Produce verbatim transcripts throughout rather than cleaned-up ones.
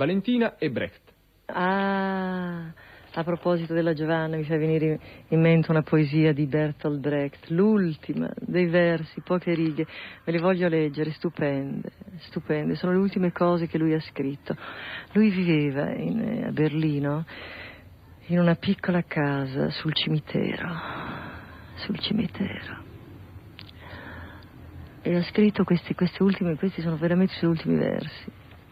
Valentina e Brecht. Ah, a proposito della Giovanna, mi fa venire in mente una poesia di Bertolt Brecht, l'ultima dei versi, poche righe, me le voglio leggere, stupende, stupende, sono le ultime cose che lui ha scritto. Lui viveva in, a Berlino in una piccola casa sul cimitero, sul cimitero. E ha scritto questi, questi ultimi, questi sono veramente i suoi ultimi versi.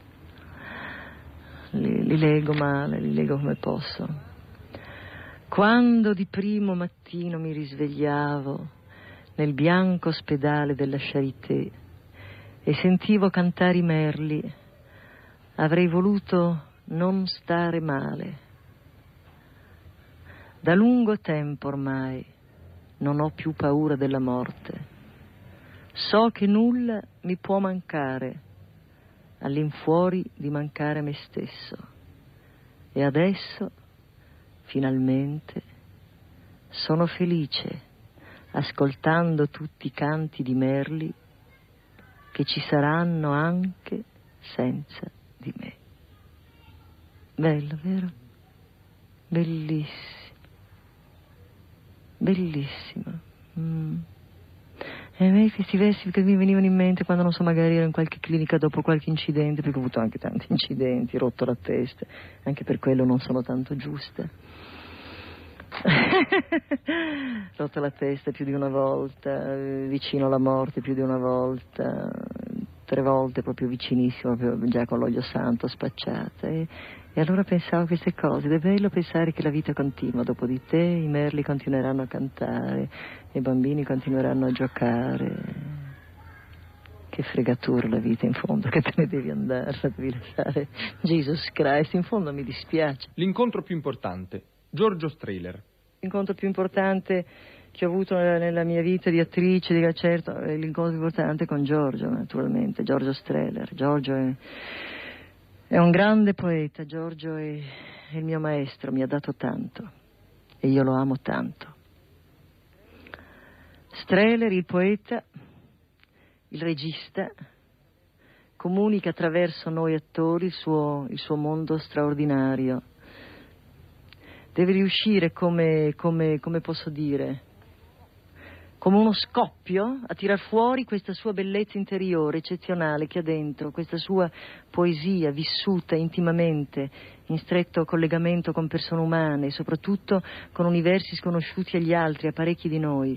Li, li leggo male, li leggo come posso. Quando di primo mattino mi risvegliavo nel bianco ospedale della Charité e sentivo cantare i merli, avrei voluto non stare male. Da lungo tempo ormai non ho più paura della morte. So che nulla mi può mancare, all'infuori di mancare a me stesso. E adesso, finalmente, sono felice, ascoltando tutti i canti di merli che ci saranno anche senza di me. Bello, vero? Bellissimo. Bellissimo. Mm. E a me questi versi che mi venivano in mente quando, non so, magari ero in qualche clinica dopo qualche incidente, perché ho avuto anche tanti incidenti, rotto la testa, anche per quello non sono tanto giusta. Rotto la testa più di una volta, vicino alla morte più di una volta, tre volte proprio vicinissimo, proprio già con l'olio santo spacciata. E, e allora pensavo a queste cose, ed è bello pensare che la vita continua dopo di te, i merli continueranno a cantare, i bambini continueranno a giocare. Che fregatura la vita, in fondo, che te ne devi andare, la devi lasciare. Jesus Christ, in fondo mi dispiace. L'incontro più importante, Giorgio Strehler. L'incontro più importante che ho avuto nella, nella mia vita di attrice, di certo, è l'incontro più importante con Giorgio, naturalmente, Giorgio Strehler. Giorgio è, è un grande poeta, Giorgio è, è il mio maestro, mi ha dato tanto e io lo amo tanto. Strehler, il poeta, il regista, comunica attraverso noi attori il suo, il suo mondo straordinario. Deve riuscire come, come, come posso dire, come uno scoppio a tirar fuori questa sua bellezza interiore eccezionale che ha dentro, questa sua poesia vissuta intimamente, in stretto collegamento con persone umane, soprattutto con universi sconosciuti agli altri, a parecchi di noi.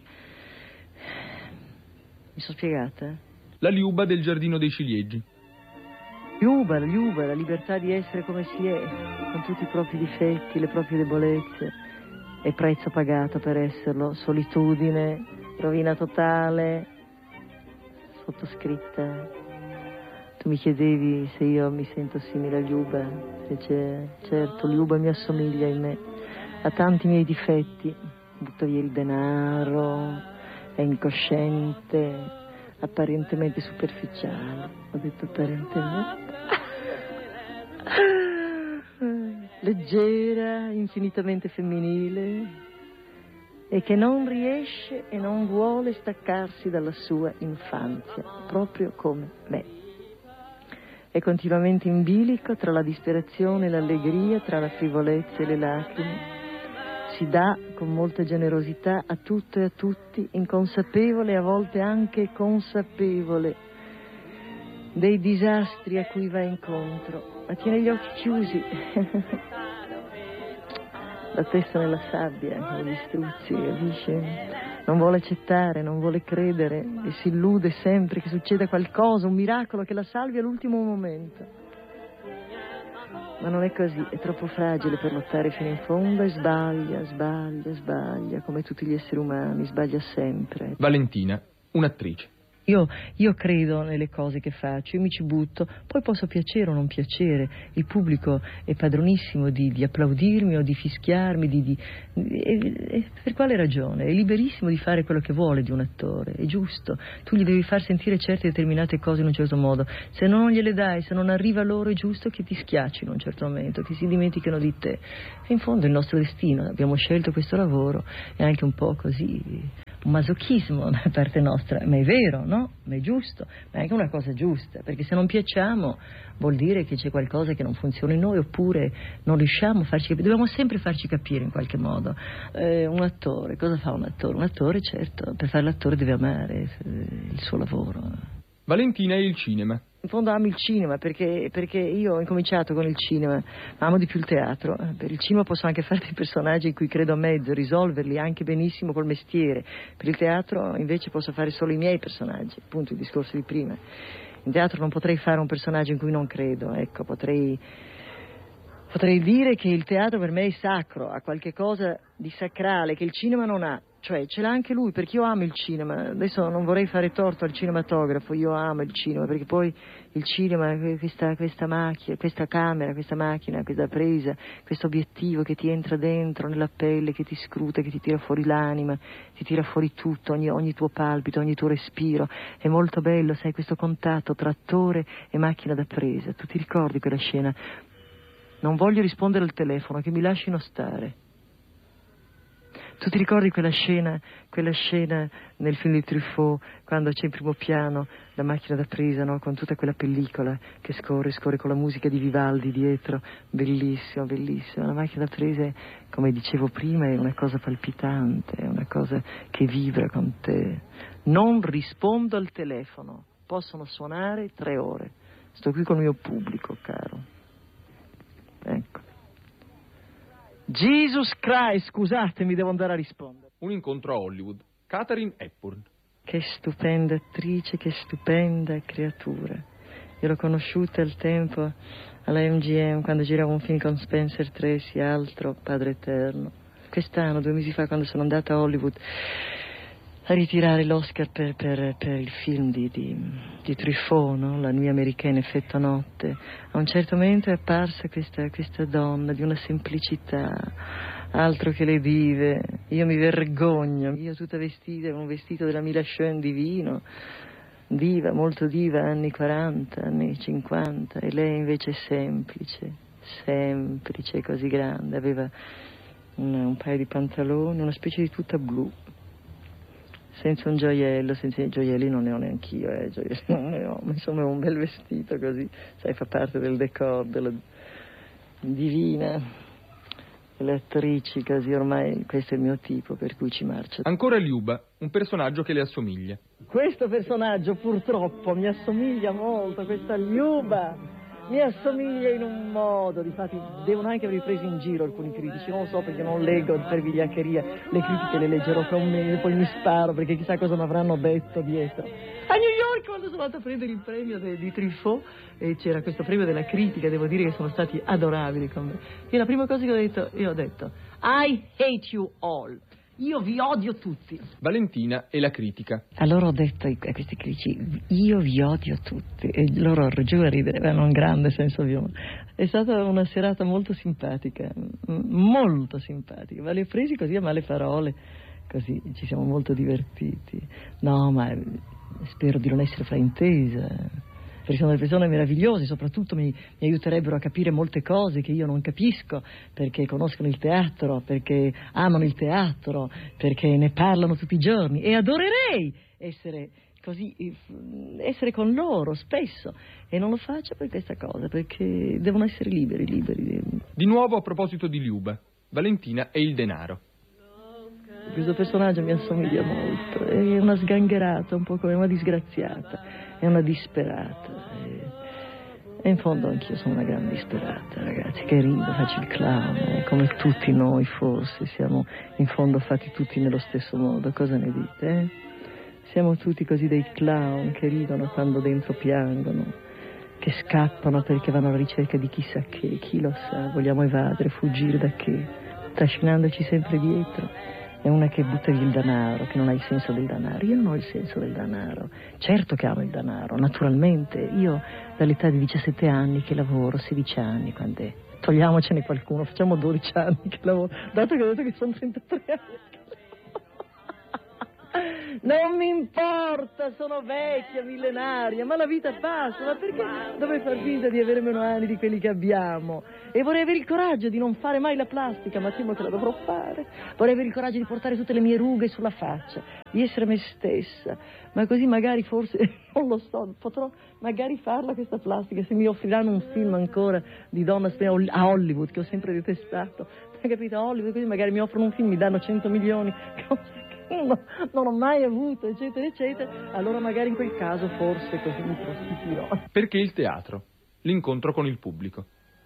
Mi sono spiegata? La Liuba del Giardino dei Ciliegi. Liuba, la Liuba, la libertà di essere come si è, con tutti i propri difetti, le proprie debolezze, e prezzo pagato per esserlo, solitudine, rovina totale, sottoscritta. Tu mi chiedevi se io mi sento simile a Liuba, invece certo, Liuba mi assomiglia in me, ha tanti miei difetti, butta via il denaro, è incosciente, apparentemente superficiale, ho detto apparentemente, leggera, infinitamente femminile, e che non riesce e non vuole staccarsi dalla sua infanzia, proprio come me. È continuamente in bilico tra la disperazione e l'allegria, tra la frivolezza e le lacrime. Si dà con molta generosità a tutto e a tutti, inconsapevole e a volte anche consapevole dei disastri a cui va incontro, ma tiene gli occhi chiusi, la testa nella sabbia, negli struzzi, capisce? Non vuole accettare, non vuole credere e si illude sempre che succeda qualcosa, un miracolo che la salvi all'ultimo momento. Ma non è così, è troppo fragile per lottare fino in fondo e sbaglia, sbaglia, sbaglia, come tutti gli esseri umani, sbaglia sempre. Valentina, un'attrice. Io, io credo nelle cose che faccio, io mi ci butto, poi posso piacere o non piacere, il pubblico è padronissimo di, di applaudirmi o di fischiarmi, di, di, e, e per quale ragione? È liberissimo di fare quello che vuole di un attore, è giusto, tu gli devi far sentire certe determinate cose in un certo modo, se non gliele dai, se non arriva loro è giusto che ti schiaccino in un certo momento, che si dimentichino di te, e in fondo è il nostro destino, abbiamo scelto questo lavoro, è anche un po' così. un masochismo da parte nostra, ma è vero, no? Ma è giusto, ma è anche una cosa giusta, perché se non piacciamo vuol dire che c'è qualcosa che non funziona in noi, oppure non riusciamo a farci capire, dobbiamo sempre farci capire in qualche modo. Eh, un attore, cosa fa un attore? Un attore, certo, per fare l'attore deve amare il suo lavoro. Valentina e il cinema. In fondo amo il cinema perché, perché io ho incominciato con il cinema, ma amo di più il teatro. Per il cinema posso anche fare dei personaggi in cui credo a mezzo, risolverli anche benissimo col mestiere. Per il teatro invece posso fare solo i miei personaggi, appunto il discorso di prima. In teatro non potrei fare un personaggio in cui non credo, ecco, potrei, potrei dire che il teatro per me è sacro, ha qualche cosa di sacrale che il cinema non ha. Cioè ce l'ha anche lui, perché io amo il cinema. Adesso non vorrei fare torto al cinematografo, io amo il cinema, perché poi il cinema, questa, questa macchina, questa camera, questa macchina, questa presa, questo obiettivo che ti entra dentro nella pelle, che ti scruta, che ti tira fuori l'anima, ti tira fuori tutto, ogni, ogni tuo palpito, ogni tuo respiro. È molto bello, sai, questo contatto tra attore e macchina da presa. Tu ti ricordi quella scena? Non voglio rispondere al telefono, che mi lasciino stare. Tu ti ricordi quella scena, quella scena nel film di Truffaut, quando c'è in primo piano la macchina da presa, no? Con tutta quella pellicola che scorre, scorre con la musica di Vivaldi dietro, bellissimo, bellissimo. La macchina da presa, come dicevo prima, è una cosa palpitante, è una cosa che vibra con te. Non rispondo al telefono, possono suonare tre ore. Sto qui col mio pubblico, caro. Ecco. Jesus Christ, scusatemi, devo andare a rispondere. Un incontro a Hollywood. Katharine Hepburn. Che stupenda attrice, che stupenda creatura. Io l'ho conosciuta al tempo alla M G M quando giravo un film con Spencer Tracy, altro Padre Eterno. Quest'anno, due mesi fa, quando sono andata a Hollywood a ritirare l'Oscar per, per, per il film di, di, di Truffaut, no? La nuit américaine, Effetto notte. A un certo momento è apparsa questa, questa donna di una semplicità, altro che le dive. Io mi vergogno, io tutta vestita in un vestito della Mila Schoen divino, diva, molto diva, anni quaranta, anni cinquanta, e lei invece è semplice, semplice, così grande. Aveva un, un paio di pantaloni, una specie di tuta blu, senza un gioiello, senza i gioielli non ne ho neanch'io, eh, gioielli non ne ho, ma insomma un bel vestito così, sai, fa parte del decor, della divina, delle attrici così, ormai questo è il mio tipo, per cui ci marcio. Ancora Liuba, un personaggio che le assomiglia. Questo personaggio purtroppo mi assomiglia molto, questa Liuba mi assomiglia in un modo, difatti devono anche aver preso in giro alcuni critici, non lo so perché non leggo per vigliaccheria, le critiche le leggerò con me e poi mi sparo perché chissà cosa mi avranno detto dietro. A New York quando sono andata a prendere il premio de, di Truffaut e c'era questo premio della critica, devo dire che sono stati adorabili con me. E la prima cosa che ho detto, io ho detto I hate you all. Io vi odio tutti. Valentina e la critica. Allora ho detto a questi critici, io vi odio tutti, e loro giù a ridere, avevano un grande senso di umore. È stata una serata molto simpatica, molto simpatica, ma le ho presi così a male parole, così ci siamo molto divertiti. No, ma spero di non essere fraintesa, perché sono delle persone meravigliose, soprattutto mi, mi aiuterebbero a capire molte cose che io non capisco, perché conoscono il teatro, perché amano il teatro, perché ne parlano tutti i giorni, e adorerei essere così, essere con loro spesso, e non lo faccio per questa cosa, perché devono essere liberi, liberi. Di nuovo a proposito di Liuba, Valentina e il denaro. Questo personaggio mi assomiglia molto, è una sgangherata, un po' come una disgraziata, è una disperata, e, e in fondo anch'io sono una gran disperata, ragazzi, che rido, faccio il clown, eh, come tutti noi forse, siamo in fondo fatti tutti nello stesso modo, cosa ne dite? Eh? Siamo tutti così dei clown che ridono quando dentro piangono, che scappano perché vanno alla ricerca di chissà che, chi lo sa, vogliamo evadere, fuggire da che, trascinandoci sempre dietro. È una che butta via il denaro, che non ha il senso del denaro. Io non ho il senso del denaro. Certo che amo il denaro, naturalmente. Io dall'età di diciassette anni che lavoro, sedici anni, quando è. Togliamocene qualcuno, facciamo dodici anni che lavoro. Dato che ho detto che sono trentatré anni. Non mi importa, sono vecchia, millenaria, ma la vita passa, ma perché dovrei far finta di avere meno anni di quelli che abbiamo? E vorrei avere il coraggio di non fare mai la plastica, ma temo che la dovrò fare. Vorrei avere il coraggio di portare tutte le mie rughe sulla faccia, di essere me stessa, ma così magari forse, non lo so, potrò magari farla questa plastica, se mi offriranno un film ancora di donna a Hollywood, che ho sempre detestato, hai capito, a Hollywood, così magari mi offrono un film, mi danno cento milioni, No, non ho mai avuto, eccetera, eccetera, allora magari in quel caso forse così mi prostituirò. Perché il teatro, l'incontro con il pubblico.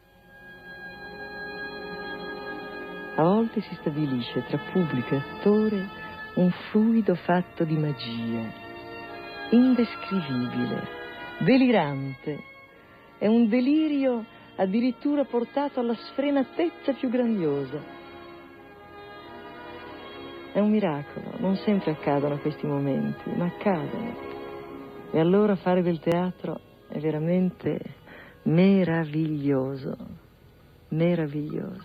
A volte si stabilisce tra pubblico e attore un fluido fatto di magia, indescrivibile, delirante. È un delirio addirittura portato alla sfrenatezza più grandiosa. È un miracolo, non sempre accadono questi momenti, ma accadono. E allora fare del teatro è veramente meraviglioso, meraviglioso.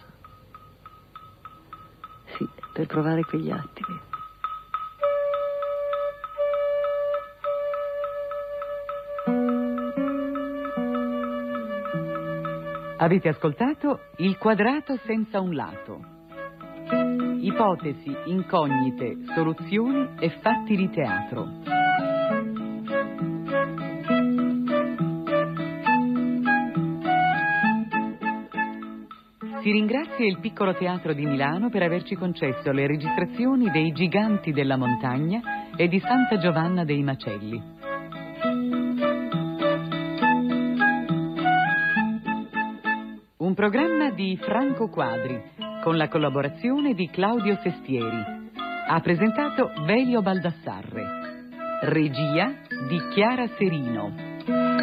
Sì, per provare quegli attimi. Avete ascoltato Il quadrato senza un lato. Ipotesi, incognite, soluzioni e fatti di teatro. Si ringrazia il Piccolo Teatro di Milano per averci concesso le registrazioni dei Giganti della Montagna e di Santa Giovanna dei Macelli. Un programma di Franco Quadri, con la collaborazione di Claudio Sestieri. Ha presentato Velio Baldassarre. Regia di Chiara Serino.